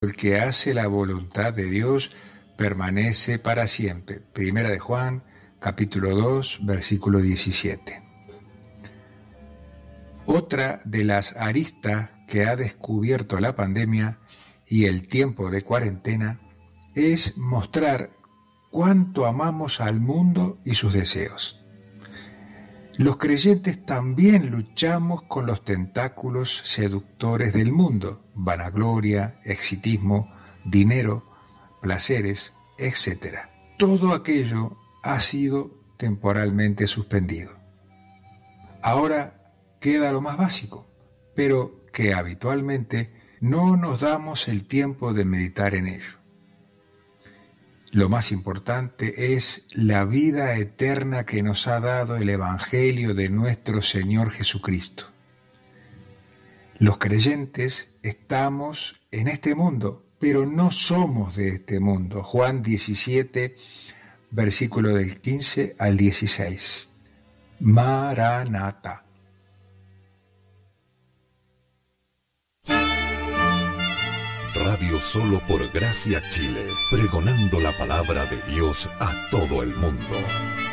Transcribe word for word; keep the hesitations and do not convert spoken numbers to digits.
el que hace la voluntad de Dios permanece para siempre. Primera de Juan, capítulo dos, versículo diecisiete. Otra de las aristas que ha descubierto la pandemia y el tiempo de cuarentena es mostrar cuánto amamos al mundo y sus deseos. Los creyentes también luchamos con los tentáculos seductores del mundo, vanagloria, exitismo, dinero, placeres, etcétera. Todo aquello ha sido temporalmente suspendido. Ahora queda lo más básico, pero que habitualmente no nos damos el tiempo de meditar en ello. Lo más importante es la vida eterna que nos ha dado el Evangelio de nuestro Señor Jesucristo. Los creyentes estamos en este mundo, pero no somos de este mundo. Juan diecisiete, versículo del quince al dieciséis. Maranata. Radio Solo por Gracia Chile, pregonando la palabra de Dios a todo el mundo.